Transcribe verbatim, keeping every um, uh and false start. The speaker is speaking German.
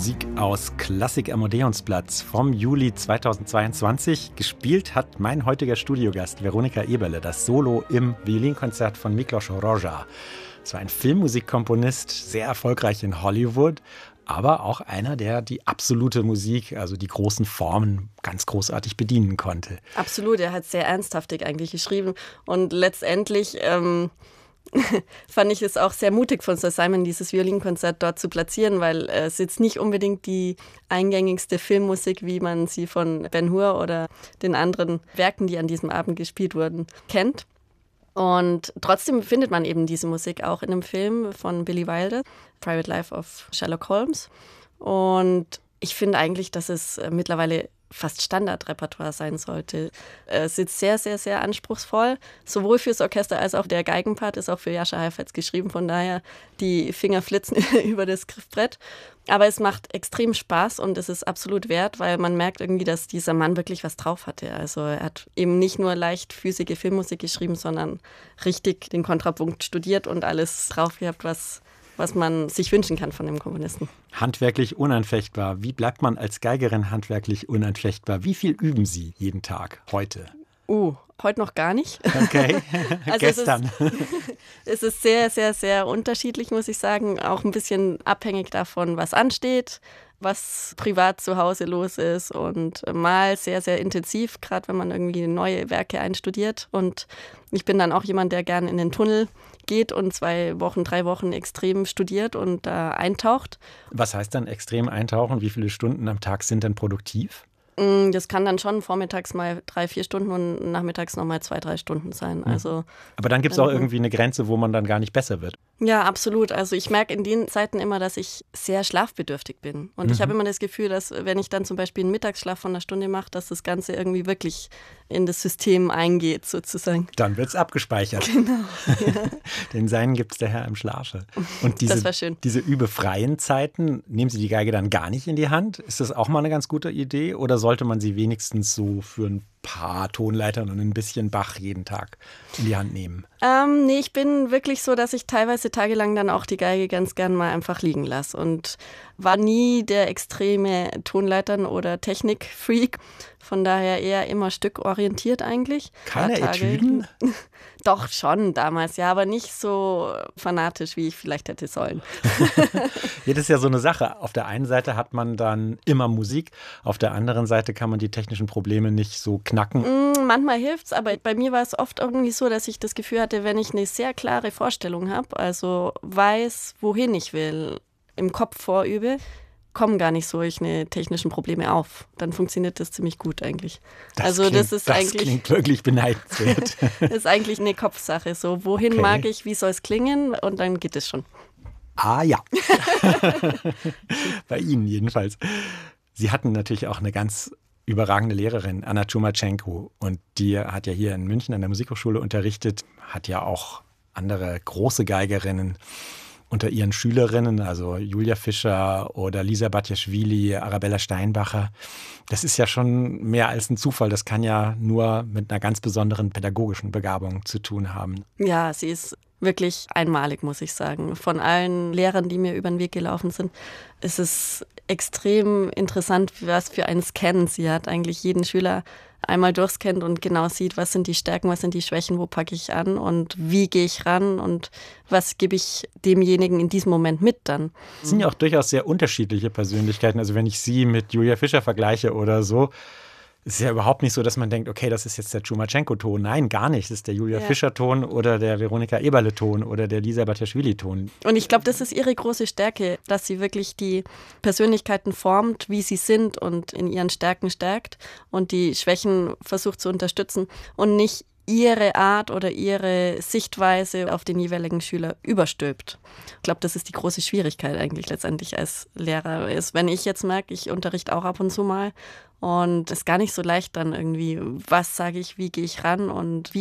Musik aus Klassik am Odeonsplatz vom Juli zweitausendzweiundzwanzig. Gespielt hat mein heutiger Studiogast Veronika Eberle das Solo im Violinkonzert von Miklos Rozsa. Es war ein Filmmusikkomponist, sehr erfolgreich in Hollywood, aber auch einer, der die absolute Musik, also die großen Formen, ganz großartig bedienen konnte. Absolut, er hat sehr ernsthaftig eigentlich geschrieben und letztendlich ähm, fand ich es auch sehr mutig von Sir Simon, dieses Violinkonzert dort zu platzieren, weil es jetzt nicht unbedingt die eingängigste Filmmusik, wie man sie von Ben-Hur oder den anderen Werken, die an diesem Abend gespielt wurden, kennt. Und trotzdem findet man eben diese Musik auch in einem Film von Billy Wilder, Private Life of Sherlock Holmes. Und ich finde eigentlich, dass es mittlerweile fast Standardrepertoire sein sollte. Es ist sehr, sehr, sehr anspruchsvoll, sowohl fürs Orchester als auch der Geigenpart ist auch für Jascha Heifetz geschrieben, von daher die Finger flitzen über das Griffbrett. Aber es macht extrem Spaß und es ist absolut wert, weil man merkt irgendwie, dass dieser Mann wirklich was drauf hatte. Also er hat eben nicht nur leichtfüßige Filmmusik geschrieben, sondern richtig den Kontrapunkt studiert und alles drauf gehabt, was was man sich wünschen kann von dem Komponisten. Handwerklich unanfechtbar. Wie bleibt man als Geigerin handwerklich unanfechtbar? Wie viel üben Sie jeden Tag heute? Uh, heute noch gar nicht. Okay, also gestern. Es ist, es ist sehr, sehr, sehr unterschiedlich, muss ich sagen. Auch ein bisschen abhängig davon, was ansteht, was privat zu Hause los ist und mal sehr, sehr intensiv, gerade wenn man irgendwie neue Werke einstudiert. Und ich bin dann auch jemand, der gern in den Tunnel geht und zwei Wochen, drei Wochen extrem studiert und da eintaucht. Was heißt dann extrem eintauchen? Wie viele Stunden am Tag sind denn produktiv? Das kann dann schon vormittags mal drei, vier Stunden und nachmittags nochmal zwei, drei Stunden sein. Also, aber dann gibt es auch irgendwie eine Grenze, wo man dann gar nicht besser wird. Ja, absolut. Also ich merke in den Zeiten immer, dass ich sehr schlafbedürftig bin. Und mhm. ich habe immer das Gefühl, dass wenn ich dann zum Beispiel einen Mittagsschlaf von einer Stunde mache, dass das Ganze irgendwie wirklich in das System eingeht sozusagen. Dann wird es abgespeichert. Genau. Ja. Den Seinen gibt es der Herr im Schlafe. Und diese, das war schön. diese übefreien Zeiten, nehmen Sie die Geige dann gar nicht in die Hand? Ist das auch mal eine ganz gute Idee? Oder sollte man sie wenigstens so für ein paar Tonleitern und ein bisschen Bach jeden Tag in die Hand nehmen? Ähm, nee, ich bin wirklich so, dass ich teilweise tagelang dann auch die Geige ganz gern mal einfach liegen lasse und war nie der extreme Tonleitern- oder Technik-Freak. Von daher eher immer stückorientiert eigentlich. Keine Etüden? Doch, schon damals, ja, aber nicht so fanatisch, wie ich vielleicht hätte sollen. Ja, das ist ja so eine Sache. Auf der einen Seite hat man dann immer Musik, auf der anderen Seite kann man die technischen Probleme nicht so knacken. Mm, manchmal hilft's, aber bei mir war es oft irgendwie so, dass ich das Gefühl hatte, wenn ich eine sehr klare Vorstellung habe, also weiß, wohin ich will, im Kopf vorübe, kommen gar nicht solche technischen Probleme auf. Dann funktioniert das ziemlich gut eigentlich. Das also klingt, das ist das eigentlich klingt wirklich beneidenswert. Das ist eigentlich eine Kopfsache. So, wohin Okay. mag ich, wie soll es klingen und dann geht es schon. Ah ja. Bei Ihnen jedenfalls. Sie hatten natürlich auch eine ganz überragende Lehrerin, Anna Tschumachenko. Und die hat ja hier in München an der Musikhochschule unterrichtet, hat ja auch andere große Geigerinnen unter ihren Schülerinnen, also Julia Fischer oder Lisa Batjaschwili, Arabella Steinbacher. Das ist ja schon mehr als ein Zufall. Das kann ja nur mit einer ganz besonderen pädagogischen Begabung zu tun haben. Ja, sie ist wirklich einmalig, muss ich sagen. Von allen Lehrern, die mir über den Weg gelaufen sind, ist es extrem interessant, was für einen Scan sie hat. Eigentlich jeden Schüler einmal durchscannt und genau sieht, was sind die Stärken, was sind die Schwächen, wo packe ich an und wie gehe ich ran und was gebe ich demjenigen in diesem Moment mit dann. Es sind ja auch durchaus sehr unterschiedliche Persönlichkeiten. Also wenn ich sie mit Julia Fischer vergleiche oder so, es ist ja überhaupt nicht so, dass man denkt, okay, das ist jetzt der Tschumachenko-Ton. Nein, gar nicht. Das ist der Julia Ja. Fischer-Ton oder der Veronika Eberle-Ton oder der Lisa Batjaschwili-Ton. Und ich glaube, das ist ihre große Stärke, dass sie wirklich die Persönlichkeiten formt, wie sie sind und in ihren Stärken stärkt und die Schwächen versucht zu unterstützen und nicht ihre Art oder ihre Sichtweise auf den jeweiligen Schüler überstülpt. Ich glaube, das ist die große Schwierigkeit eigentlich letztendlich als Lehrer. Ist, wenn ich jetzt merke, ich unterrichte auch ab und zu mal und es ist gar nicht so leicht dann irgendwie, was sage ich, wie gehe ich ran und wie